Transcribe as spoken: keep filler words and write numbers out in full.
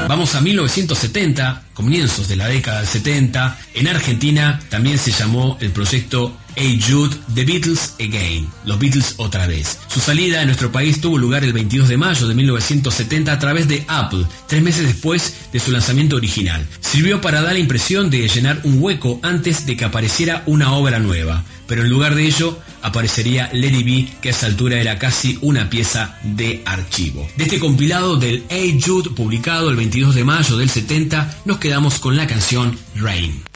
Vamos a mil novecientos setenta, comienzos de la década del setenta. En Argentina también se llamó el proyecto Hey Jude, The Beatles Again, los Beatles otra vez. Su salida en nuestro país tuvo lugar el veintidós de mayo de mil novecientos setenta a través de Apple, tres meses después de su lanzamiento original. Sirvió para dar la impresión de llenar un hueco antes de que apareciera una obra nueva, pero en lugar de ello aparecería Let It Be, que a esa altura era casi una pieza de archivo. De este compilado del Hey Jude, publicado el veintidós de mayo del setenta, nos quedamos con la canción Rain.